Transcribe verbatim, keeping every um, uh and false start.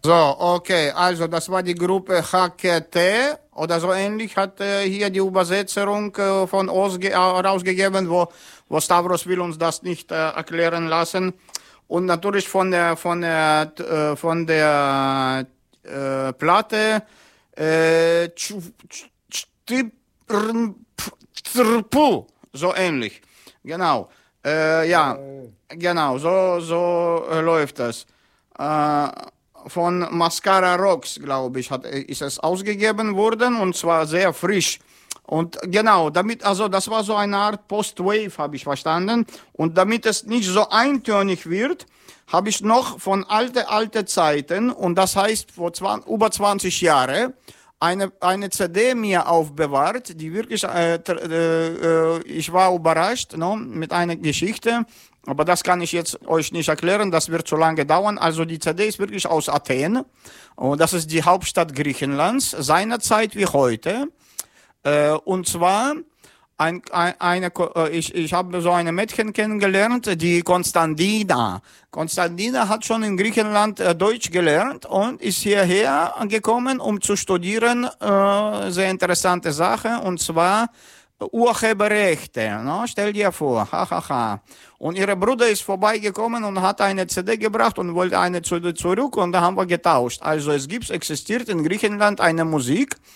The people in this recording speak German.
So, okay, also das war die Gruppe H K T oder so ähnlich, hat äh, hier die Übersetzung äh, von Osge äh, rausgegeben, wo, wo Stavros will uns das nicht äh, erklären lassen. Und natürlich von der, von der, äh, von der äh, Platte äh, so ähnlich. Genau. Äh, ja, genau, so, so äh, läuft das. Äh, von Mascara Rocks, glaube ich, hat, ist es ausgegeben worden und zwar sehr frisch. Und genau, damit, also das war so eine Art Post-Wave, habe ich verstanden. Und damit es nicht so eintönig wird, habe ich noch von alte, alte Zeiten, und das heißt vor zwanzig, über zwanzig Jahre, eine, eine C D mir aufbewahrt, die wirklich, äh, äh, ich war überrascht, no, mit einer Geschichte. Aber das kann ich jetzt euch nicht erklären, das wird zu lange dauern. Also die C D ist wirklich aus Athen. Und das ist die Hauptstadt Griechenlands, seinerzeit wie heute. Äh, und zwar, ein, ein, eine, ich, ich habe so eine Mädchen kennengelernt, die Konstantina. Konstantina hat schon in Griechenland äh, Deutsch gelernt und ist hierher gekommen, um zu studieren. Äh, sehr interessante Sache, und zwar Urheberrechte, no? Stell dir vor, hahaha. Ha, ha. Und ihre Bruder ist vorbeigekommen und hat eine C D gebracht und wollte eine zurück, und da haben wir getauscht. Also es gibt, existiert in Griechenland eine Musik,